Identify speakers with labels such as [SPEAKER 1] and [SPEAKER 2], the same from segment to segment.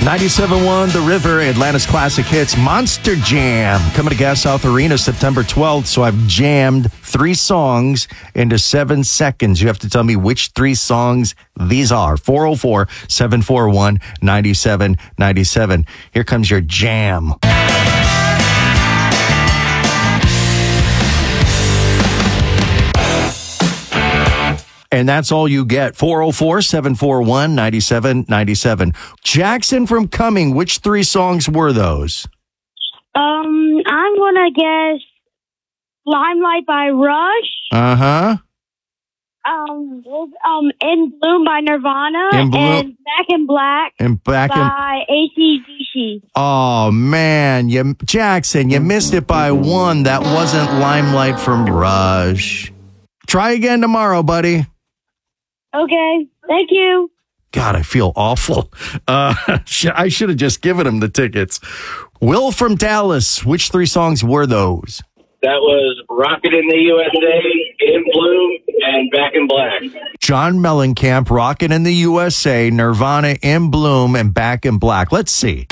[SPEAKER 1] 97.1 The River, Atlanta's classic hits, Monster Jam, coming to Gas South Arena September 12th. So I've jammed 3 songs into 7 seconds. You have to tell me which 3 songs these are. 404-741-9797. Here comes your jam. And that's all you get. 404-741-9797. Jackson from Cumming, which 3 songs were those?
[SPEAKER 2] I'm gonna guess Limelight by Rush.
[SPEAKER 1] Uh-huh.
[SPEAKER 2] In Bloom by Nirvana. And Back in Black by AC/DC.
[SPEAKER 1] Oh, man. Jackson, you missed it by 1. That wasn't Limelight from Rush. Try again tomorrow, buddy.
[SPEAKER 2] Okay, thank you.
[SPEAKER 1] God, I feel awful. I should have just given him the tickets. Will from Dallas, which 3 songs were those?
[SPEAKER 3] That was Rocket in the USA, In Bloom, and Back in Black.
[SPEAKER 1] John Mellencamp, Rockin' in the USA, Nirvana, In Bloom, and Back in Black. Let's see.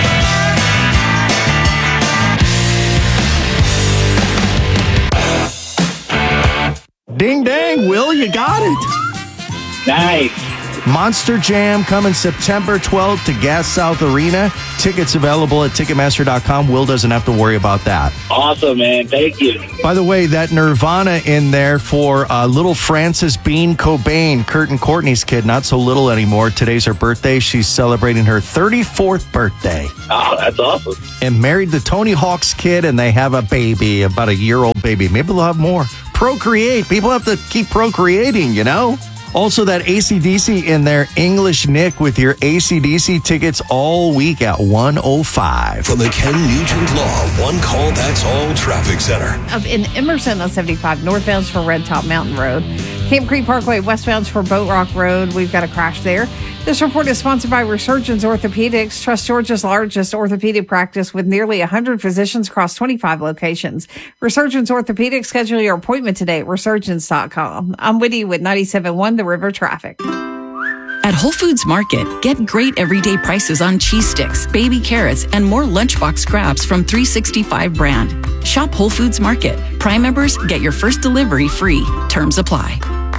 [SPEAKER 1] Ding dang, Will, you got it.
[SPEAKER 3] Nice.
[SPEAKER 1] Monster Jam coming September 12th to Gas South Arena. Tickets available at Ticketmaster.com. Will doesn't have to worry about that.
[SPEAKER 3] Awesome, man. Thank you.
[SPEAKER 1] By the way, that Nirvana in there for little Frances Bean Cobain, Kurt and Courtney's kid, not so little anymore. Today's her birthday. She's celebrating her 34th birthday.
[SPEAKER 3] Oh, that's awesome.
[SPEAKER 1] And married the Tony Hawk's kid, and they have a baby, about a year-old baby. Maybe they'll have more. Procreate. People have to keep procreating, you know? Also, that AC/DC in there, English Nick with your AC/DC tickets all week at 105.
[SPEAKER 4] From the Ken Nugent Law One Call That's All Traffic Center.
[SPEAKER 5] Up in Emerson on 75, northbound for Red Top Mountain Road. Camp Creek Parkway, westbound for Boat Rock Road. We've got a crash there. This report is sponsored by Resurgence Orthopedics. Trust Georgia's largest orthopedic practice with nearly 100 physicians across 25 locations. Resurgence Orthopedics, schedule your appointment today at resurgence.com. I'm Whitty with 97.1 The River Traffic.
[SPEAKER 6] At Whole Foods Market, get great everyday prices on cheese sticks, baby carrots, and more lunchbox scraps from 365 brand. Shop Whole Foods Market. Prime members get your first delivery free. Terms apply.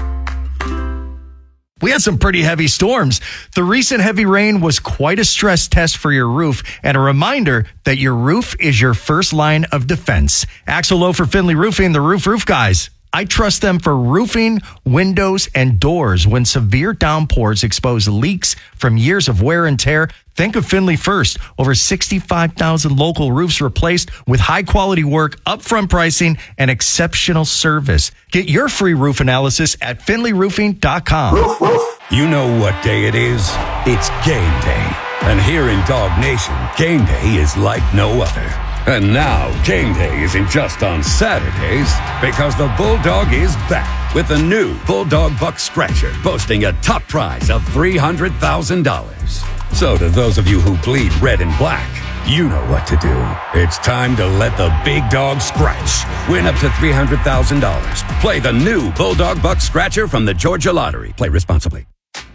[SPEAKER 1] We had some pretty heavy storms. The recent heavy rain was quite a stress test for your roof and a reminder that your roof is your first line of defense. Axel Lowe for Finley Roofing, the roof guys. I trust them for roofing, windows, and doors. When severe downpours expose leaks from years of wear and tear, think of Finley first. Over 65,000 local roofs replaced with high-quality work, upfront pricing, and exceptional service. Get your free roof analysis at finleyroofing.com.
[SPEAKER 4] Roof, roof. You know what day it is? It's game day. And here in Dog Nation, game day is like no other. And now, game day isn't just on Saturdays, because the Bulldog is back with the new Bulldog Buck Scratcher, boasting a top prize of $300,000. So to those of you who bleed red and black, you know what to do. It's time to let the big dog scratch. Win up to $300,000. Play the new Bulldog Buck Scratcher from the Georgia Lottery. Play responsibly.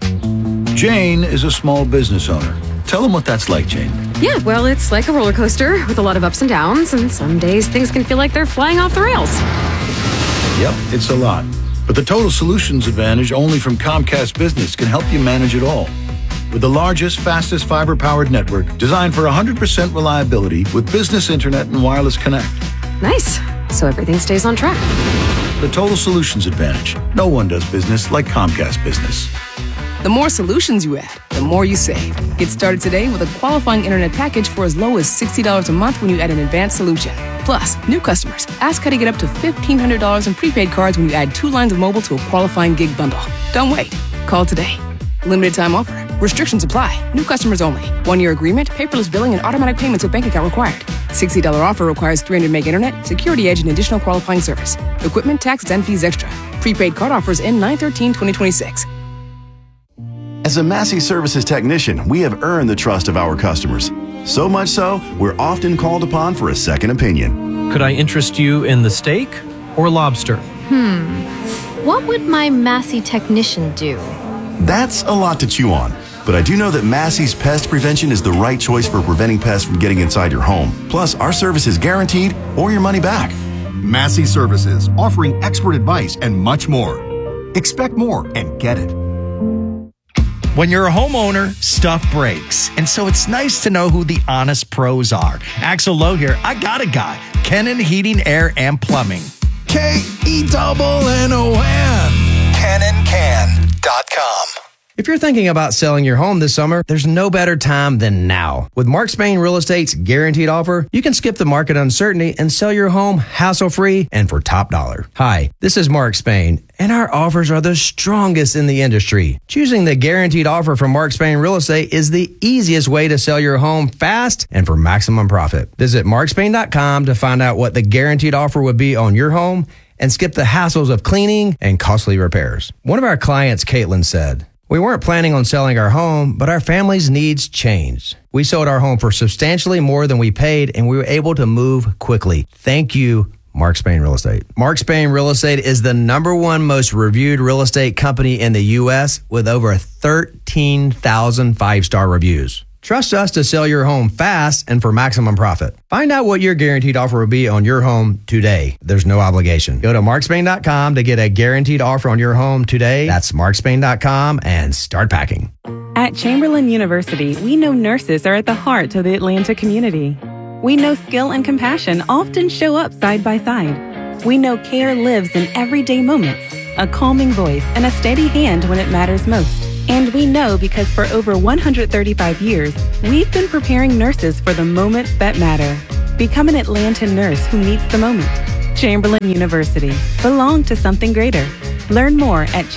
[SPEAKER 7] Jane is a small business owner. Tell them what that's like, Jane.
[SPEAKER 8] Yeah, well, it's like a roller coaster with a lot of ups and downs, and some days things can feel like they're flying off the rails.
[SPEAKER 7] Yep, it's a lot. But the Total Solutions Advantage only from Comcast Business can help you manage it all. With the largest, fastest fiber-powered network designed for 100% reliability with business internet and wireless connect.
[SPEAKER 8] Nice. So everything stays on track.
[SPEAKER 7] The Total Solutions Advantage. No one does business like Comcast Business.
[SPEAKER 9] The more solutions you add, the more you save. Get started today with a qualifying internet package for as low as $60 a month when you add an advanced solution. Plus, new customers, ask how to get up to $1,500 in prepaid cards when you add 2 lines of mobile to a qualifying gig bundle. Don't wait. Call today. Limited time offer. Restrictions apply. New customers only. 1-year agreement, paperless billing, and automatic payments with bank account required. $60 offer requires 300 meg internet, security edge, and additional qualifying service. Equipment, taxes, and fees extra. Prepaid card offers end 9/13/2026.
[SPEAKER 10] As a Massey Services technician, we have earned the trust of our customers. So much so, we're often called upon for a second opinion.
[SPEAKER 11] Could I interest you in the steak or lobster?
[SPEAKER 12] What would my Massey technician do?
[SPEAKER 10] That's a lot to chew on. but I do know that Massey's Pest Prevention is the right choice for preventing pests from getting inside your home. Plus, our service is guaranteed or your money back.
[SPEAKER 12] Massey Services, offering expert advice and much more. Expect more and get it.
[SPEAKER 1] When you're a homeowner, stuff breaks. And so it's nice to know who the honest pros are. Axel Lowe here. I got a guy. Kennan Heating, Air, and Plumbing.
[SPEAKER 13] KENNON. KennonCan.com.
[SPEAKER 14] If you're thinking about selling your home this summer, there's no better time than now. With Mark Spain Real Estate's guaranteed offer, you can skip the market uncertainty and sell your home hassle-free and for top dollar. Hi, this is Mark Spain, and our offers are the strongest in the industry. Choosing the guaranteed offer from Mark Spain Real Estate is the easiest way to sell your home fast and for maximum profit. Visit markspain.com to find out what the guaranteed offer would be on your home and skip the hassles of cleaning and costly repairs. One of our clients, Caitlin, said, "We weren't planning on selling our home, but our family's needs changed. We sold our home for substantially more than we paid, and we were able to move quickly. Thank you, Mark Spain Real Estate." Mark Spain Real Estate is the #1 most reviewed real estate company in the U.S. with over 13,000 5-star reviews. Trust us to sell your home fast and for maximum profit. Find out what your guaranteed offer will be on your home today. There's no obligation. Go to markspain.com to get a guaranteed offer on your home today. That's markspain.com and start packing.
[SPEAKER 15] At Chamberlain University, we know nurses are at the heart of the Atlanta community. We know skill and compassion often show up side by side. We know care lives in everyday moments, a calming voice and a steady hand when it matters most. And we know because for over 135 years, we've been preparing nurses for the moments that matter. Become an Atlanta nurse who meets the moment. Chamberlain University. Belong to something greater. Learn more at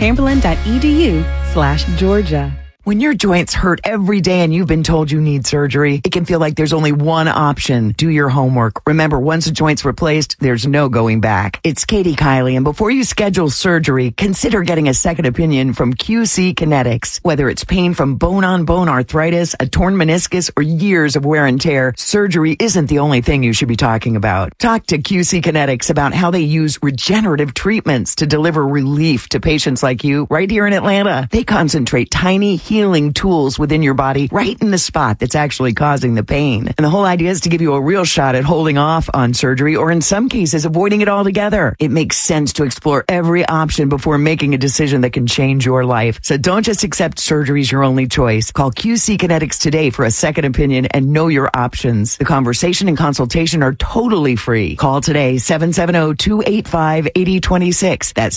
[SPEAKER 15] chamberlain.edu/Georgia.
[SPEAKER 16] When your joints hurt every day and you've been told you need surgery, it can feel like there's only one option. Do your homework. Remember, once a joint's replaced, there's no going back. It's Katie Kiley, and before you schedule surgery, consider getting a second opinion from QC Kinetics. Whether it's pain from bone-on-bone arthritis, a torn meniscus, or years of wear and tear, surgery isn't the only thing you should be talking about. Talk to QC Kinetics about how they use regenerative treatments to deliver relief to patients like you right here in Atlanta. They concentrate tiny healing tools within your body right in the spot that's actually causing the pain. And the whole idea is to give you a real shot at holding off on surgery, or in some cases avoiding it altogether. It makes sense to explore every option before making a decision that can change your life. So don't just accept surgery as your only choice. Call QC Kinetics today for a second opinion and know your options. The conversation and consultation are totally free. Call today, 770-285-8026. That's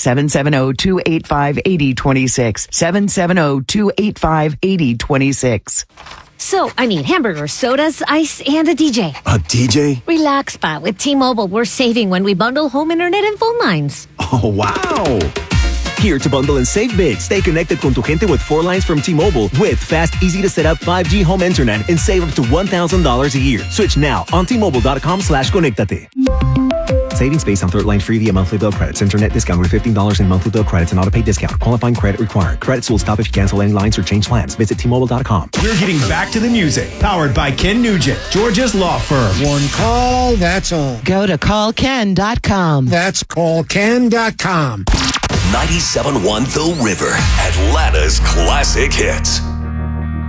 [SPEAKER 16] 770-285-8026. 770-285-8026.
[SPEAKER 17] So, I need hamburgers, sodas, ice, and a DJ.
[SPEAKER 18] A DJ?
[SPEAKER 17] Relax, Pa. With T-Mobile, we're saving when we bundle home internet and phone lines.
[SPEAKER 18] Oh, wow. Here to bundle and save big. Stay connected con tu gente with 4 lines from T-Mobile with fast, easy to set up 5G home internet and save up to $1,000 a year. Switch now on T-Mobile.com/conectate. Savings based on third line free via monthly bill credits. Internet discount with $15 in monthly bill credits and auto pay discount. Qualifying credit required. Credits will stop if you cancel any lines or change plans. Visit T-Mobile.com.
[SPEAKER 19] We're getting back to the music. Powered by Ken Nugent, Georgia's law firm.
[SPEAKER 20] One call, that's all.
[SPEAKER 21] Go to callken.com.
[SPEAKER 20] That's callken.com.
[SPEAKER 13] 97.1 The River, Atlanta's classic hits.